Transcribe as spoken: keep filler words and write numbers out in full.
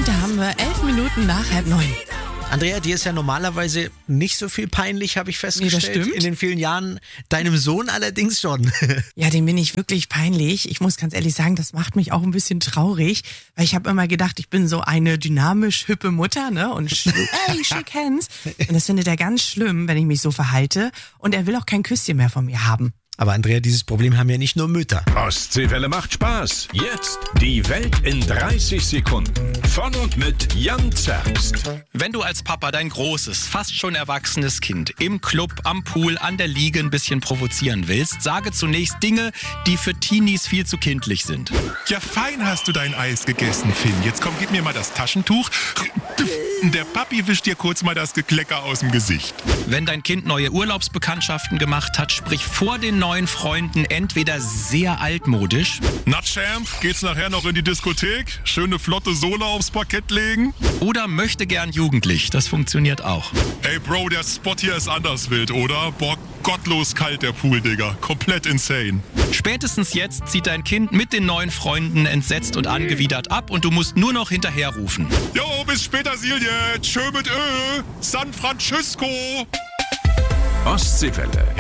Heute haben wir elf Minuten nach halb neun. Andrea, dir ist ja normalerweise nicht so viel peinlich, habe ich festgestellt. Nee, das stimmt. In den vielen Jahren. Deinem Sohn allerdings schon. Ja, dem bin ich wirklich peinlich. Ich muss ganz ehrlich sagen, das macht mich auch ein bisschen traurig, weil ich habe immer gedacht, ich bin so eine dynamisch hippe Mutter, ne? Und sch- ey, shake hands. Und das findet er ganz schlimm, wenn ich mich so verhalte. Und er will auch kein Küsschen mehr von mir haben. Aber Andrea, dieses Problem haben ja nicht nur Mütter. Ostseewelle macht Spaß. Jetzt die Welt in dreißig Sekunden. Von und mit Jan Zerbst. Wenn du als Papa dein großes, fast schon erwachsenes Kind im Club, am Pool, an der Liege ein bisschen provozieren willst, sage zunächst Dinge, die für Teenies viel zu kindlich sind. Ja, fein hast du dein Eis gegessen, Finn. Jetzt komm, gib mir mal das Taschentuch. Der Papi wischt dir kurz mal das Geklecker aus dem Gesicht. Wenn dein Kind neue Urlaubsbekanntschaften gemacht hat, sprich vor den neuen Freunden entweder sehr altmodisch Na, Champ, geht's nachher noch in die Diskothek? Schöne flotte Sohle aufs Parkett legen? oder möchte gern jugendlich. Das funktioniert auch. Ey, Bro, der Spot hier ist anders wild, oder? Boah, gottlos kalt der Pool, Digga. Komplett insane. Spätestens jetzt zieht dein Kind mit den neuen Freunden entsetzt und angewidert ab und du musst nur noch hinterherrufen. Jo, bis später, Silje. Tschö mit Ö. San Francisco. Ostseewelle.